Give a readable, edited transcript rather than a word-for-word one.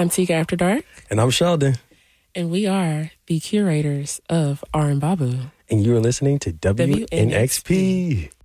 I'm Tika After Dark. And I'm Sheldon. And we are the curators of R and Babu. And you are listening to WNXP.